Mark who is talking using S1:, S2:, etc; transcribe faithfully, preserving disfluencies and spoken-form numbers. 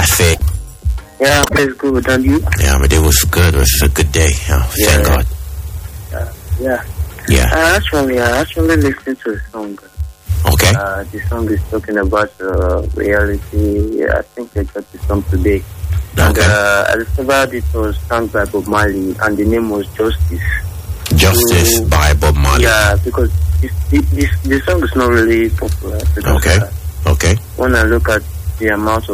S1: fair?
S2: Yeah, it's good. And you?
S1: Yeah, my day was good. It was a good day. Oh,
S2: yeah.
S1: Thank God.
S2: Uh, yeah.
S1: Yeah.
S2: I actually, I actually listened to a song.
S1: Okay.
S2: Uh, the song is talking about uh, reality. Yeah, I think I got the song today. And
S1: Okay.
S2: uh, I discovered it was sung by Bob Marley, and the name was Justice.
S1: Justice
S2: So,
S1: by Bob Marley.
S2: Yeah, because this, this, this song is not really popular. Because,
S1: Okay.
S2: Uh,
S1: Okay.
S2: when I look at the amount of